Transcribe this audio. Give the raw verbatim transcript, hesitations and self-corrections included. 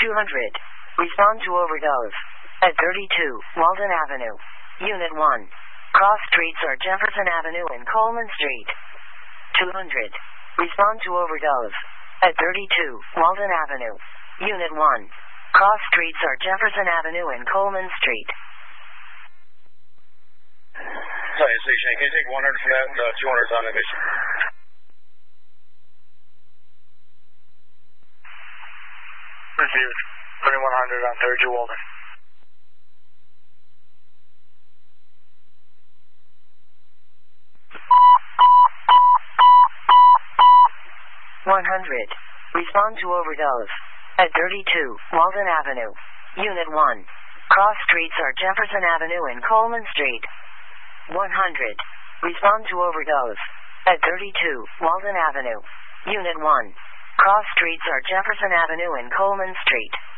two hundred. Respond to overdose. At thirty-two, Walden Avenue. Unit one. Cross streets are Jefferson Avenue and Coleman Street. two hundred. Respond to overdose. At thirty-two, Walden Avenue. Unit one. Cross streets are Jefferson Avenue and Coleman Street. Sorry, station. Can you take one hundred from that? Uh, two hundred on the mission. Received. twenty-one hundred on thirty-two Walden. one hundred. Respond to overdose. At thirty-two, Walden Avenue. Unit one. Cross streets are Jefferson Avenue and Coleman Street. one hundred. Respond to overdose. At thirty-two, Walden Avenue. Unit one. Cross streets are Jefferson Avenue and Coleman Street.